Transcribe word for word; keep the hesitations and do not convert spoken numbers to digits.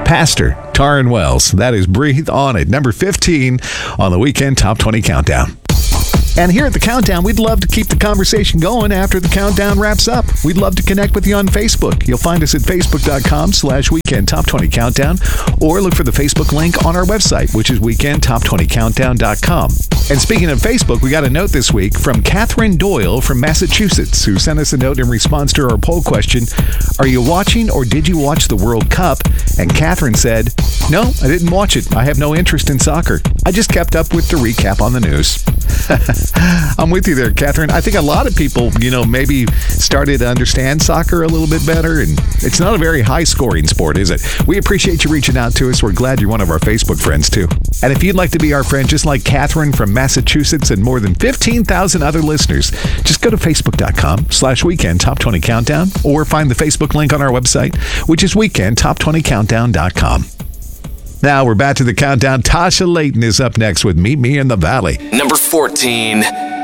Pastor Taryn Wells. That is Breathe On at number fifteen on the Weekend Top twenty Countdown. And here at the Countdown, we'd love to keep the conversation going after the countdown wraps up. We'd love to connect with you on Facebook. You'll find us at facebook.com slash weekend top 20 countdown, or look for the Facebook link on our website, which is weekend top twenty countdown dot com. And speaking of Facebook, we got a note this week from Catherine Doyle from Massachusetts, who sent us a note in response to our poll question, are you watching or did you watch the World Cup? And Catherine said, no, I didn't watch it. I have no interest in soccer. I just kept up with the recap on the news. I'm with you there, Catherine. I think a lot of people, you know, maybe started to understand soccer a little bit better, and it's not a very high-scoring sport, is it? We appreciate you reaching out to us. We're glad you're one of our Facebook friends, too. And if you'd like to be our friend, just like Catherine from Massachusetts and more than fifteen thousand other listeners, just go to facebook.com slash weekend top 20 countdown, or find the Facebook link on our website, which is weekend top 20 countdown dot com. Now we're back to the countdown. Tasha Layton is up next with Meet Me in the Valley. Number fourteen.